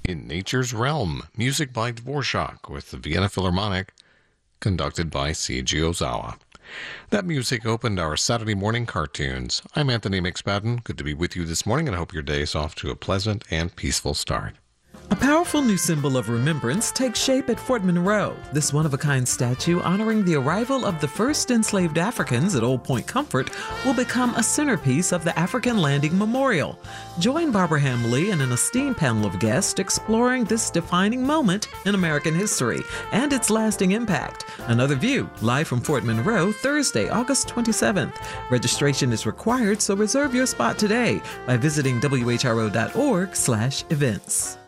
In Nature's Realm, music by Dvorak with the Vienna Philharmonic, conducted by Seiji Ozawa. That music opened our Saturday morning cartoons. I'm Anthony McSpadden. Good to be with you this morning, and I hope your day is off to a pleasant and peaceful start. A powerful new symbol of remembrance takes shape at Fort Monroe. This one-of-a-kind statue honoring the arrival of the first enslaved Africans at Old Point Comfort will become a centerpiece of the African Landing Memorial. Join Barbara Hamley and an esteemed panel of guests exploring this defining moment in American history and its lasting impact. Another View, live from Fort Monroe, Thursday, August 27th. Registration is required, so reserve your spot today by visiting whro.org/events.